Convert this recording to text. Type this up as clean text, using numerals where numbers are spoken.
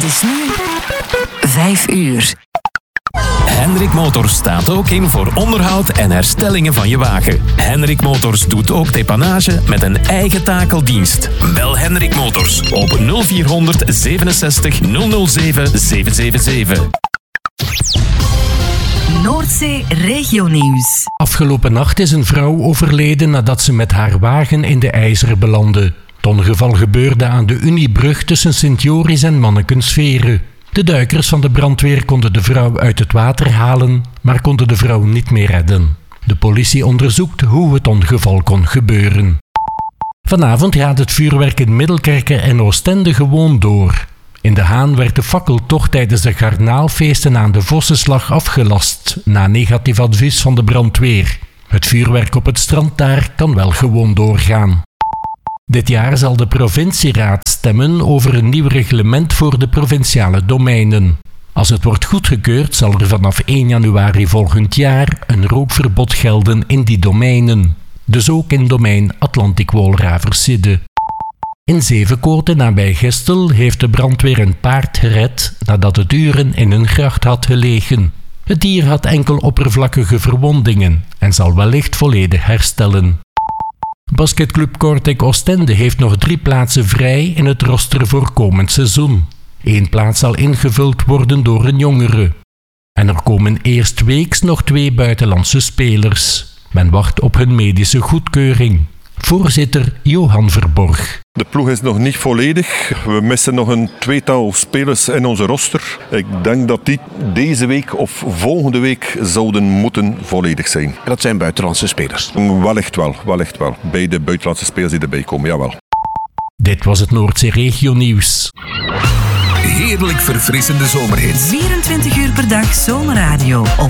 is nu 5 uur. Hendrik Motors staat ook in voor onderhoud en herstellingen van je wagen. Hendrik Motors doet ook depanage met een eigen takeldienst. Bel Hendrik Motors op 0400 67 007 777. Noordzee Regionieuws. Afgelopen nacht is een vrouw overleden nadat ze met haar wagen in de IJzer belandde. Het ongeval gebeurde aan de Uniebrug tussen Sint-Joris en Mannekensveren. De duikers van de brandweer konden de vrouw uit het water halen, maar konden de vrouw niet meer redden. De politie onderzoekt hoe het ongeval kon gebeuren. Vanavond gaat het vuurwerk in Middelkerke en Oostende gewoon door. In De Haan werd de fakkeltocht tijdens de garnaalfeesten aan de Vossenslag afgelast, na negatief advies van de brandweer. Het vuurwerk op het strand daar kan wel gewoon doorgaan. Dit jaar zal de provincieraad stemmen over een nieuw reglement voor de provinciale domeinen. Als het wordt goedgekeurd zal er vanaf 1 januari volgend jaar een rookverbod gelden in die domeinen. Dus ook in domein Atlantic-Wolraversidde. In Zevenkoten nabij Gestel heeft de brandweer een paard gered nadat het uren in een gracht had gelegen. Het dier had enkel oppervlakkige verwondingen en zal wellicht volledig herstellen. Basketclub Kortrijk Oostende heeft nog 3 plaatsen vrij in het roster voor komend seizoen. 1 plaats zal ingevuld worden door een jongere. En er komen eerstweeks nog 2 buitenlandse spelers. Men wacht op hun medische goedkeuring. Voorzitter Johan Verborg. De ploeg is nog niet volledig. We missen nog een 2-tal spelers in onze roster. Ik denk dat die deze week of volgende week zouden moeten volledig zijn. En dat zijn buitenlandse spelers? Wellicht wel. Bij de buitenlandse spelers die erbij komen, jawel. Dit was het Noordzee Regionieuws. Heerlijk verfrissende zomerhits. 24 uur per dag Zomerradio op